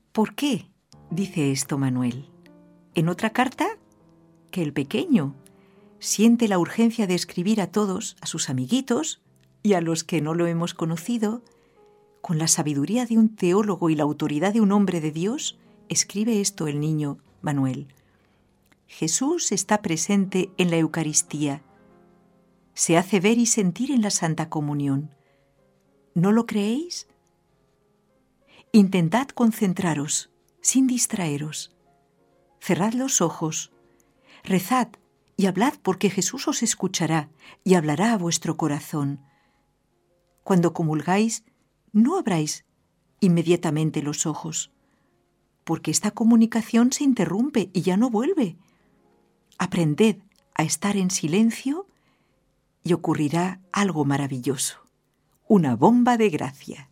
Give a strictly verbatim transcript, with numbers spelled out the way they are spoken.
¿Por qué dice esto Manuel? En otra carta, que el pequeño siente la urgencia de escribir a todos, a sus amiguitos y a los que no lo hemos conocido, con la sabiduría de un teólogo y la autoridad de un hombre de Dios, escribe esto el niño Manuel. Jesús está presente en la Eucaristía. Se hace ver y sentir en la Santa Comunión. ¿No lo creéis? Intentad concentraros, sin distraeros. Cerrad los ojos, rezad y hablad porque Jesús os escuchará y hablará a vuestro corazón. Cuando comulgáis, no abráis inmediatamente los ojos, porque esta comunicación se interrumpe y ya no vuelve. Aprended a estar en silencio y ocurrirá algo maravilloso, una bomba de gracia.